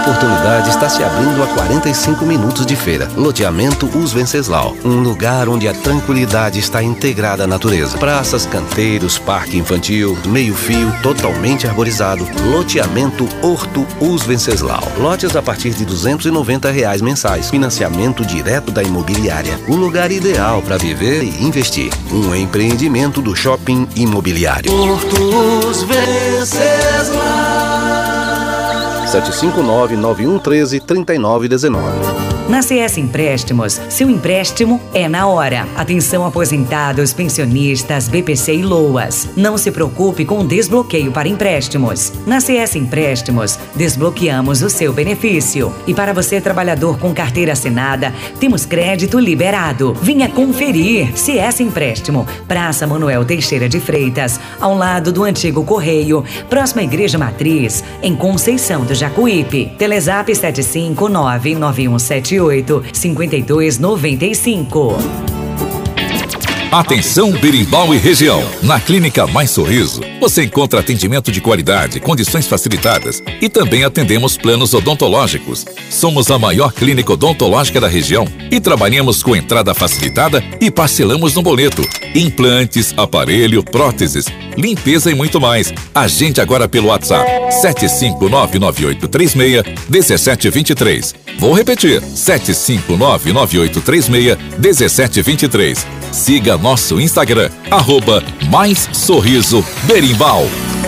oportunidade está se abrindo a 45 minutos de feira. Loteamento Os Venceslau, um lugar onde a tranquilidade está integrada à natureza. Praças, canteiros, parque infantil, meio-fio, totalmente arborizado. Loteamento Horto Os Venceslau. Lotes a partir de R$ 290 mensais. Financiamento direto da imobiliária. O lugar ideal para viver e investir. Um empreendimento do Shopping Imobiliário. Horto Os Venceslau. 759-9113-3919. Na CS Empréstimos, seu empréstimo é na hora. Atenção aposentados, pensionistas, BPC e LOAS. Não se preocupe com o desbloqueio para empréstimos. Na CS Empréstimos, desbloqueamos o seu benefício. E para você, trabalhador com carteira assinada, temos crédito liberado. Venha conferir. CS Empréstimo, Praça Manuel Teixeira de Freitas, ao lado do antigo Correio, próxima à Igreja Matriz, em Conceição do Jacuípe. Telezap 759-9178-5295. Atenção Berimbau e região. Na Clínica Mais Sorriso, você encontra atendimento de qualidade, condições facilitadas e também atendemos planos odontológicos. Somos a maior clínica odontológica da região e trabalhamos com entrada facilitada e parcelamos no boleto. Implantes, aparelho, próteses, limpeza e muito mais. Agende agora pelo WhatsApp 75998361723. Vou repetir, 75998361723. Siga nosso Instagram, @MaisSorrisoBerimbau.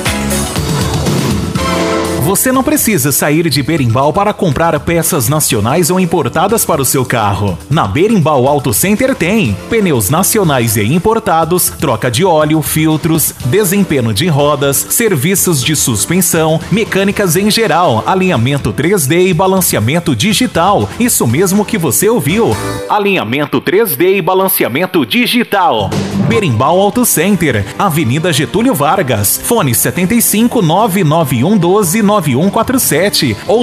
Você não precisa sair de Berimbau para comprar peças nacionais ou importadas para o seu carro. Na Berimbau Auto Center tem pneus nacionais e importados, troca de óleo, filtros, desempenho de rodas, serviços de suspensão, mecânicas em geral, alinhamento 3D e balanceamento digital. Isso mesmo que você ouviu. Alinhamento 3D e balanceamento digital. Berimbau Auto Center, Avenida Getúlio Vargas, fone 75-99112-9147 ou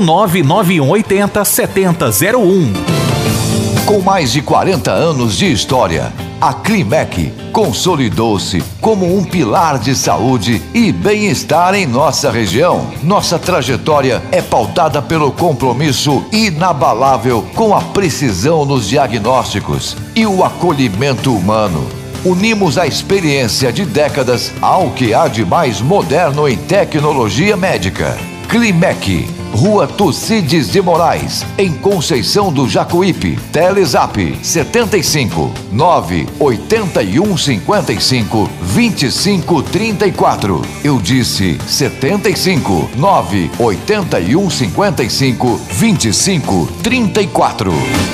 99180-7001. Com mais de 40 anos de história, a Climec consolidou-se como um pilar de saúde e bem-estar em nossa região. Nossa trajetória é pautada pelo compromisso inabalável com a precisão nos diagnósticos e o acolhimento humano. Unimos a experiência de décadas ao que há de mais moderno em tecnologia médica. Climec, Rua Tucídides de Moraes, em Conceição do Jacuípe. Telezap 75 981 55 25 34. Eu disse 75 981 55 25 34.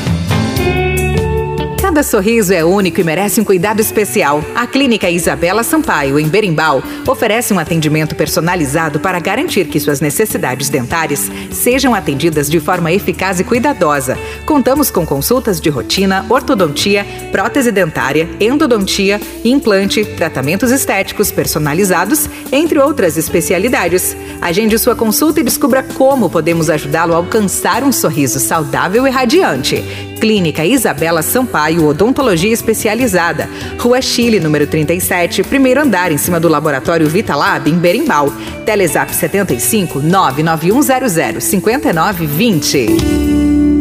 Cada sorriso é único e merece um cuidado especial. A Clínica Isabela Sampaio, em Berimbau, oferece um atendimento personalizado para garantir que suas necessidades dentárias sejam atendidas de forma eficaz e cuidadosa. Contamos com consultas de rotina, ortodontia, prótese dentária, endodontia, implante, tratamentos estéticos personalizados, entre outras especialidades. Agende sua consulta e descubra como podemos ajudá-lo a alcançar um sorriso saudável e radiante. Clínica Isabela Sampaio, Odontologia Especializada, Rua Chile, número 37, primeiro andar, em cima do Laboratório Vitalab, em Berimbau. Telezap 75 99100 5920.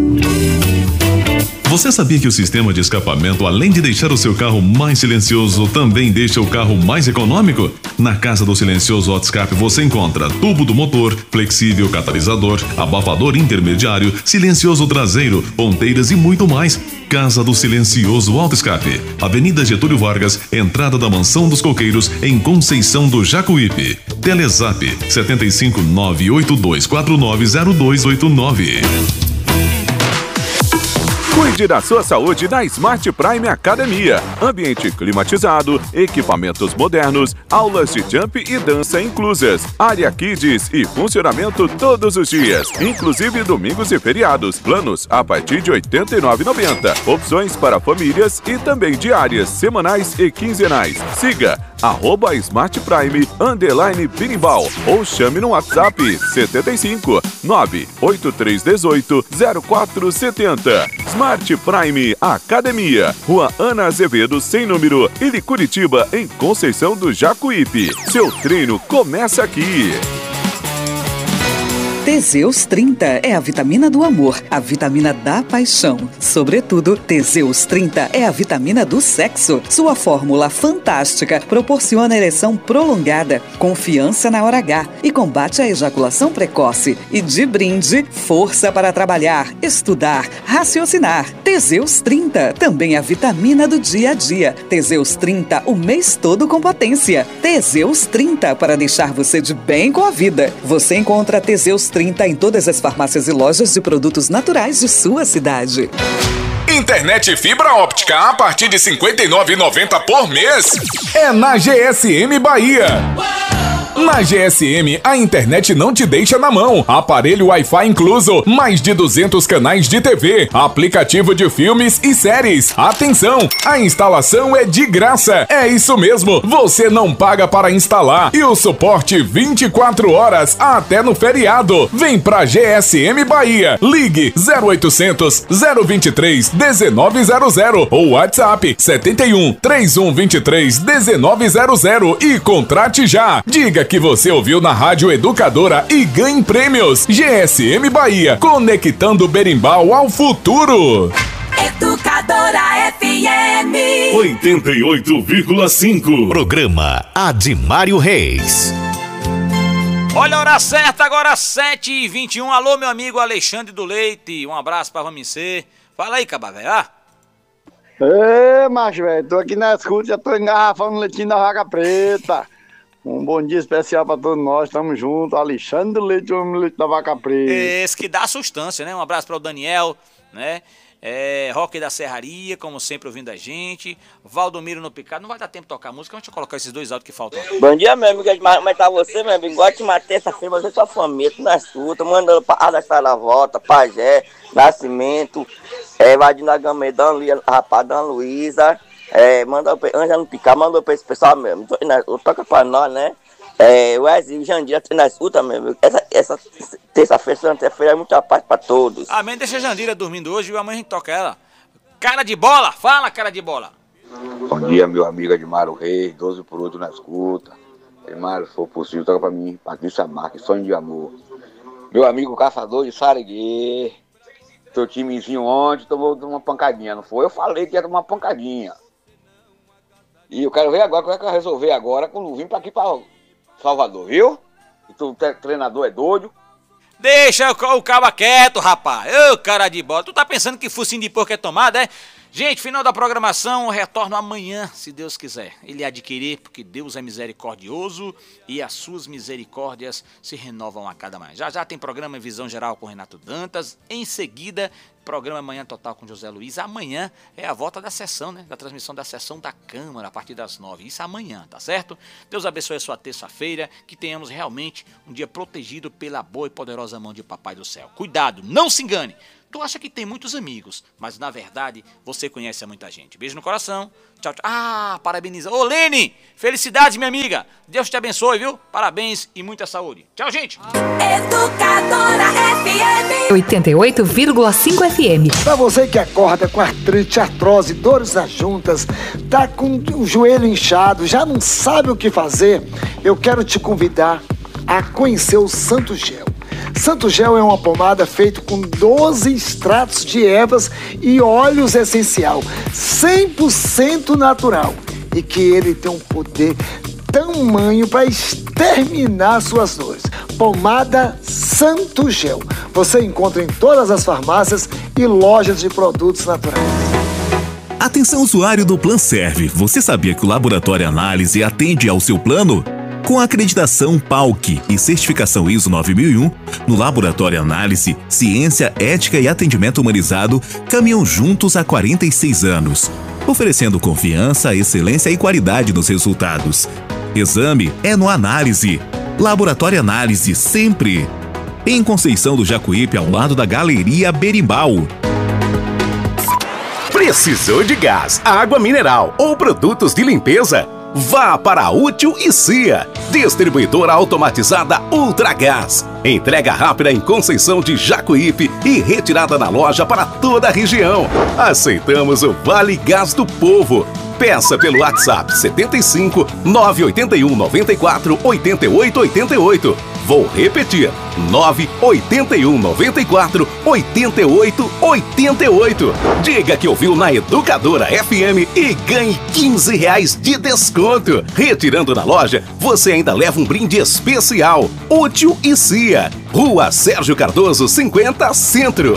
Você sabia que o sistema de escapamento, além de deixar o seu carro mais silencioso, também deixa o carro mais econômico? Na Casa do Silencioso Auto Escape você encontra tubo do motor, flexível catalisador, abafador intermediário, silencioso traseiro, ponteiras e muito mais. Casa do Silencioso Auto Escape, Avenida Getúlio Vargas, entrada da Mansão dos Coqueiros, em Conceição do Jacuípe. Telezap 75 982490289. Cuide da sua saúde na Smart Prime Academia. Ambiente climatizado, equipamentos modernos, aulas de jump e dança inclusas, área kids e funcionamento todos os dias, inclusive domingos e feriados. Planos a partir de R$ 89,90. Opções para famílias e também diárias, semanais e quinzenais. Siga @Smart Prime _Berimbau ou chame no WhatsApp 75 98318 0470. Smart Prime Academia, Rua Ana Azevedo, sem número, Ilha Curitiba, em Conceição do Jacuípe. Seu treino começa aqui. Teseus 30 é a vitamina do amor, a vitamina da paixão. Sobretudo, Teseus 30 é a vitamina do sexo. Sua fórmula fantástica proporciona ereção prolongada, confiança na hora H e combate a ejaculação precoce. E de brinde, força para trabalhar, estudar, raciocinar. Teseus 30, também a vitamina do dia a dia. Teseus 30, o mês todo com potência. Teseus 30, para deixar você de bem com a vida. Você encontra Teseus 30 em todas as farmácias e lojas de produtos naturais de sua cidade. Internet fibra óptica a partir de R$ 59,90 por mês. É na GSM Bahia. Na GSM, a internet não te deixa na mão. Aparelho Wi-Fi incluso, mais de 200 canais de TV, aplicativo de filmes e séries. Atenção, a instalação é de graça. É isso mesmo, você não paga para instalar. E o suporte 24 horas até no feriado. Vem pra GSM Bahia. Ligue 0800 023 1900 ou WhatsApp 71 3123 1900 e contrate já. Diga que você ouviu na Rádio Educadora e ganhe prêmios. GSM Bahia, conectando Berimbau ao futuro. Educadora FM 88,5. Programa Admário Reis. Olha a hora certa, agora 7h21. Alô, meu amigo Alexandre do Leite. Um abraço pra você. Fala aí, Cabavé. Ê, macho, velho, tô aqui na escuta, já tô engarrafando leitinho da vaca preta. Um bom dia especial pra todos nós, tamo junto. Alexandre do Leite, o homem leite da vaca preta. Esse que dá sustância, né? Um abraço para o Daniel, né? Roque da Serraria, como sempre ouvindo a gente. Valdomiro no Picado. Não vai dar tempo de tocar música, deixa eu colocar esses dois áudios que faltam. Bom dia, meu amigo. Como é que tá você, meu amigo? Gosto de terça-feira, você e sua família, tudo na escuta, mandando pra Adastar da Volta, Pajé, Nascimento, Vadinho da Gamedão, rapaz, Dona Luísa. Manda Ângela no Picar, manda pra esse pessoal mesmo. Toca pra nós, né? Wesley e Jandira na escuta mesmo. Essa terça-feira, sexta-feira é muita paz pra todos. Amém, deixa a Jandira dormindo hoje e amanhã a gente toca ela. Cara de bola, fala, cara de bola. Bom dia, meu amigo Admário Reis, 12 por 8 na escuta. Admário, se for possível, toca pra mim, Patrícia Marques, Sonho de Amor. Meu amigo Caçador de Sariguê, seu timezinho ontem tomou uma pancadinha, não foi? Eu falei que ia tomar uma pancadinha. E eu quero ver agora, como é que eu vou resolver agora quando vim pra aqui pra Salvador, viu? E o treinador é doido. Deixa o caba quieto, rapaz. Ô, cara de bola. Tu tá pensando que focinho de porco é tomada, é? Gente, final da programação, retorno amanhã, se Deus quiser. Ele adquirir, porque Deus é misericordioso e as suas misericórdias se renovam a cada manhã. Já tem programa em Visão Geral com Renato Dantas. Em seguida, programa Manhã Total com José Luiz. Amanhã é a volta da sessão, né? Da transmissão da sessão da Câmara a partir das 9. Isso amanhã, tá certo? Deus abençoe a sua terça-feira, que tenhamos realmente um dia protegido pela boa e poderosa mão de Papai do Céu. Cuidado, não se engane. Tu acha que tem muitos amigos, mas na verdade você conhece muita gente. Beijo no coração. Tchau, tchau. Parabeniza. Ô, Lene, felicidades, minha amiga. Deus te abençoe, viu? Parabéns e muita saúde. Tchau, gente. Educadora FM 88,5 FM. Pra você que acorda com artrite, artrose, dores nas juntas, tá com o joelho inchado, já não sabe o que fazer, eu quero te convidar a conhecer o Santo Gel. Santo Gel é uma pomada feita com 12 extratos de ervas e óleos essencial, 100% natural, e que ele tem um poder tamanho para exterminar suas dores. Pomada Santo Gel. Você encontra em todas as farmácias e lojas de produtos naturais. Atenção, usuário do PlanServe. Você sabia que o Laboratório Análise atende ao seu plano? Com a acreditação PALC e certificação ISO 9001, no Laboratório Análise, ciência, ética e atendimento humanizado caminham juntos há 46 anos, oferecendo confiança, excelência e qualidade nos resultados. Exame é no Análise. Laboratório Análise, sempre. Em Conceição do Jacuípe, ao lado da Galeria Berimbau. Precisou de gás, água mineral ou produtos de limpeza? Vá para a Útil e CIA, distribuidora automatizada Ultragás. Entrega rápida em Conceição de Jacuípe e retirada na loja para toda a região. Aceitamos o Vale Gás do Povo. Peça pelo WhatsApp 75 981 94 88 88. Vou repetir, 98194-8888. Diga que ouviu na Educadora FM e ganhe R$15 de desconto. Retirando na loja, você ainda leva um brinde especial. Útil e Cia. Rua Sérgio Cardoso, 50, Centro.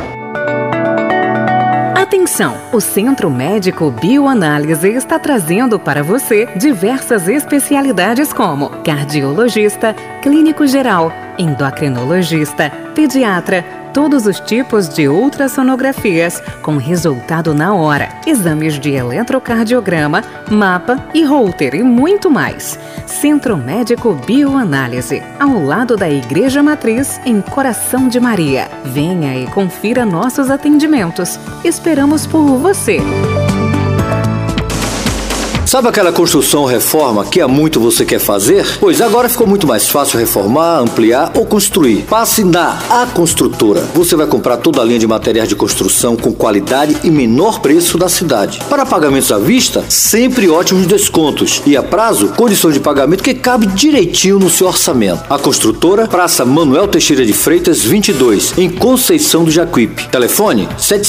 Atenção! O Centro Médico Bioanálise está trazendo para você diversas especialidades como cardiologista, clínico geral, endocrinologista, pediatra, todos os tipos de ultrassonografias com resultado na hora, exames de eletrocardiograma, mapa e Holter e muito mais. Centro Médico Bioanálise, ao lado da Igreja Matriz, em Coração de Maria. Venha e confira nossos atendimentos. Esperamos por você. Sabe aquela construção ou reforma que há muito você quer fazer? Pois agora ficou muito mais fácil reformar, ampliar ou construir. Passe na A Construtora. Você vai comprar toda a linha de materiais de construção com qualidade e menor preço da cidade. Para pagamentos à vista, sempre ótimos descontos. E a prazo, condições de pagamento que cabe direitinho no seu orçamento. A Construtora, Praça Manuel Teixeira de Freitas, 22, em Conceição do Jacuípe. Telefone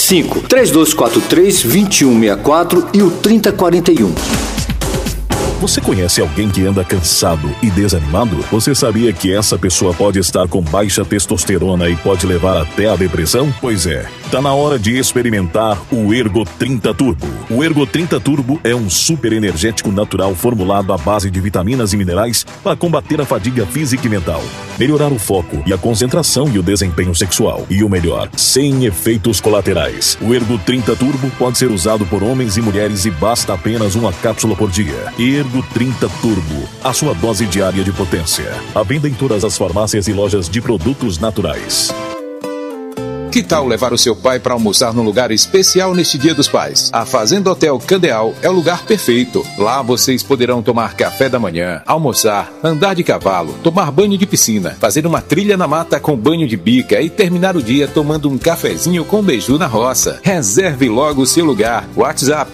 75-3243-2164 e o 3041. Você conhece alguém que anda cansado e desanimado? Você sabia que essa pessoa pode estar com baixa testosterona e pode levar até a depressão? Pois é, tá na hora de experimentar o Ergo 30 Turbo. O Ergo 30 Turbo é um super energético natural formulado à base de vitaminas e minerais para combater a fadiga física e mental, melhorar o foco e a concentração e o desempenho sexual. E o melhor, sem efeitos colaterais. O Ergo 30 Turbo pode ser usado por homens e mulheres e basta apenas uma cápsula por dia. Ergo 30 Turbo, a sua dose diária de potência. À venda em todas as farmácias e lojas de produtos naturais. Que tal levar o seu pai para almoçar num lugar especial neste Dia dos Pais? A Fazenda Hotel Candeal é o lugar perfeito. Lá vocês poderão tomar café da manhã, almoçar, andar de cavalo, tomar banho de piscina, fazer uma trilha na mata com banho de bica e terminar o dia tomando um cafezinho com beiju na roça. Reserve logo o seu lugar. WhatsApp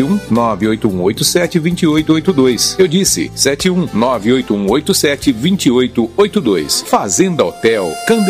71981872882. Eu disse 71981872882. Fazenda Hotel Candeal.